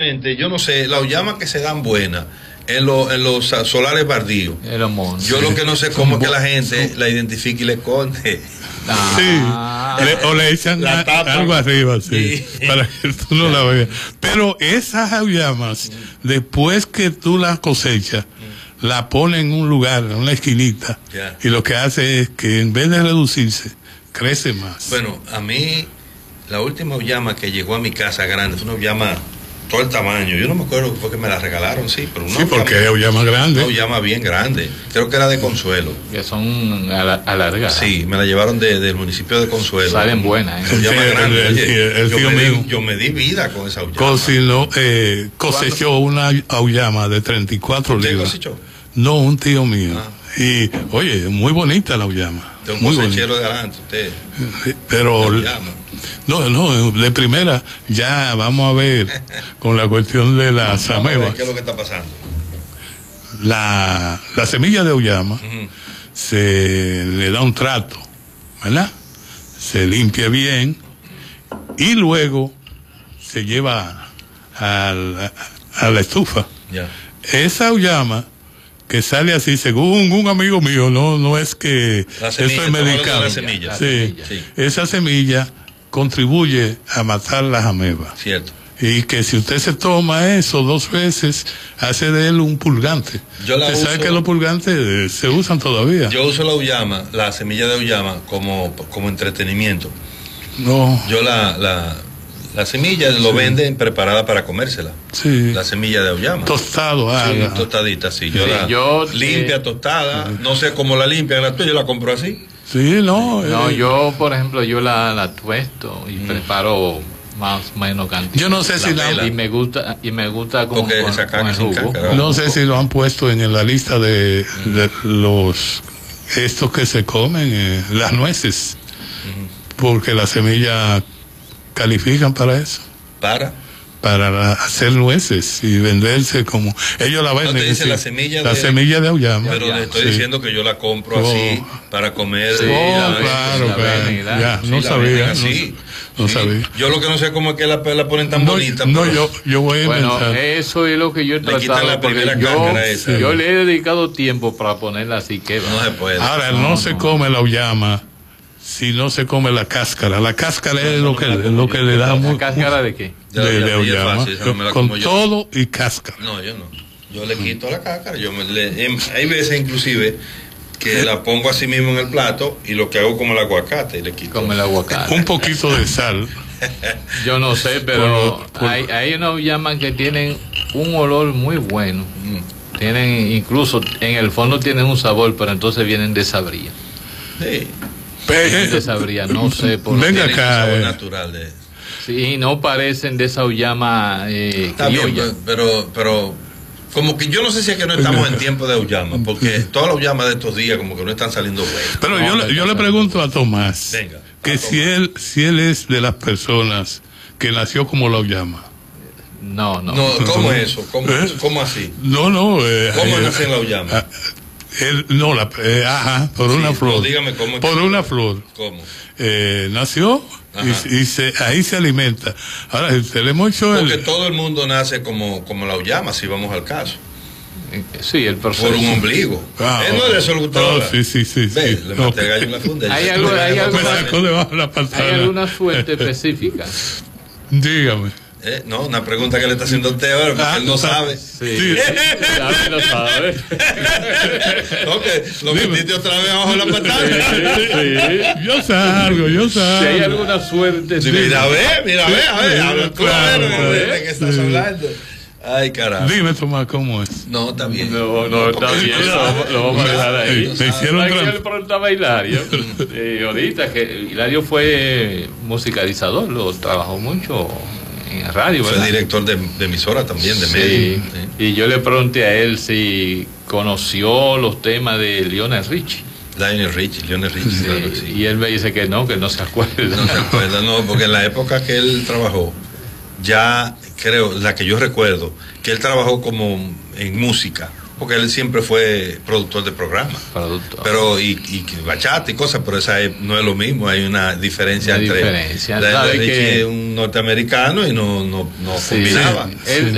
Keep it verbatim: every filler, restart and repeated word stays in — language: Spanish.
realmente, yo no sé, las ullamas que se dan buenas en, lo, en los solares bardíos. Yo lo que no sé cómo es que la gente la identifica y le esconde. Ah, sí, le, o le echan a, algo arriba, sí, sí, para que tú no la veas. Pero esas auyamas, después que tú las cosechas, la ponen en un lugar, en una esquinita, yeah. y lo que hace es que en vez de reducirse, crece más. Bueno, a mí, la última auyama que llegó a mi casa grande fue una auyama todo el tamaño. Yo no me acuerdo porque me la regalaron, sí, pero una sí, porque es auyama grande. Una auyama bien grande. Creo que era de Consuelo. Que son alargadas. Sí, me la llevaron de, del municipio de Consuelo. Salen buenas, ¿eh? Sí, grande. El, el, el, el yo, tío me mío, di, yo me di vida con esa auyama. Cocinó, eh, cosechó una auyama de treinta y cuatro libras. Cosechó? No, un tío mío. Ah. Y, oye, muy bonita la auyama. De un muy cosechero de adelante, usted. Pero, no, no, de primera, ya vamos a ver con la cuestión de las amebas. ¿Qué es lo que está pasando? La, la semilla de auyama uh-huh. se le da un trato, ¿verdad? Se limpia bien y luego se lleva a la, a la estufa. Yeah. Esa auyama que sale así, según un amigo mío, no no es que semilla, eso es medicado. La semilla. Sí, semilla. Sí. Esa semilla contribuye a matar las amebas. Cierto. Y que si usted se toma eso dos veces, hace de él un pulgante. Yo la usted uso, sabe que los pulgantes se usan todavía. Yo uso la auyama, la semilla de auyama, como, como entretenimiento. No. Yo la... la La semilla lo sí. venden preparada para comérsela. Sí. La semilla de auyama. Tostado, ah, sí, tostadita, sí. Yo sí, la yo, limpia, eh, tostada. Sí. No sé cómo la limpian la tuya, yo la compro así. Sí, no. No, eh. yo, por ejemplo, yo la, la tuesto y mm. preparo más o menos cantidad. Yo no sé la si la... Y me gusta, y me gusta como Porque con, esa con el jugo. caca, no sé si lo han puesto en la lista de, mm. de los... estos que se comen, eh, las nueces. Mm. Porque la semilla califican para eso. ¿Para? Para hacer nueces y venderse como ellos la venden. No te dice la semilla la de, semilla de auyama. Pero le estoy sí. diciendo que yo la compro oh. así para comer. Sí, oh, la claro, la claro. Ven, ya, sí, no sabía. Así. No, no sí. sabía. Yo lo que no sé cómo es que la, la ponen tan no, bonita. No, pero... yo, yo voy a bueno, inventar. Eso es lo que yo he le tratado. La primera yo, esa, yo le he dedicado tiempo para ponerla así que no se puede. Ahora no, no se no. come la auyama si no se come la cáscara. La cáscara no, es lo que, lo que le da muy... ¿La cáscara de qué? De, de, de auyama, no con todo y cáscara. No, yo no. Yo le quito la cáscara. Yo me, le, en, hay veces inclusive que la pongo así mismo en el plato y lo que hago como el aguacate y le quito. Como el aguacate. Un poquito de sal. Yo no sé, pero por, por, hay, hay unas auyama que tienen un olor muy bueno. Mm. Tienen, incluso en el fondo tienen un sabor, pero entonces vienen desabridas. Sí. Pe sabría, no sé por venga acá, sabor eh. natural de... sí, no parecen de esa auyama eh, está bien, pero pero como que yo no sé si es que no estamos en tiempo de auyama, porque todas las auyamas de estos días como que no están saliendo buenas. Pero no, yo, no yo le pregunto a Tomás venga, que a si Tomás. él si él es de las personas que nació como la auyama. No, no. No, ¿cómo es eso? ¿Cómo, ¿Eh? ¿cómo así? No, no. Eh, ¿Cómo eh, nace en la auyama? Eh, él, no, la, eh, ajá, por sí, una flor. No, dígame cómo. Por una flor. ¿Cómo? Eh, nació y, y se, ahí se alimenta. Ahora, si usted le mochó porque el... todo el mundo nace como, como la auyama, si vamos al caso. Sí, el por un ombligo. Ah, él no es de eso lo que no, sí, sí, sí. Ve, sí. le No. maté gallo en la funda. Hay, algo, hay, algo, la hay alguna suerte específica. Dígame. Eh, no, una pregunta que le está haciendo a usted ahora, porque ah, él no sabe. Sí, sí. Ya lo sabe. No, que lo metiste otra vez abajo de la pantalla. Sí, sí. Yo salgo, yo salgo. Si hay alguna suerte. Sí, mira, a ver, mira, a ver, a ver, habla tú, a ver, claro, de qué estás sí. hablando. Ay, carajo. Dime, Tomás, ¿cómo es? No, está bien. No, no, está bien. Lo, lo vamos a dejar ahí. Me hicieron Hay que le preguntaba a Hilario. eh, ahorita, que Hilario fue musicalizador, lo trabajó mucho en radio, ¿verdad? Fue director de, de emisora también, de sí, medio. Sí. Y yo le pregunté a él si conoció los temas de Lionel Richie. Lionel Richie, Lionel Richie, sí, claro que sí. Y él me dice que no, que no se acuerda. No se acuerda, no, porque en la época que él trabajó, ya creo, la que yo recuerdo, que él trabajó como en música, porque él siempre fue productor de programas. Productor. Pero, y, y bachata y cosas, pero esa es, no es lo mismo, hay una diferencia una entre. Diferencia. La, ¿Sabe Richie que... es un norteamericano y no, no, no sí, combinaba. Sí. Él,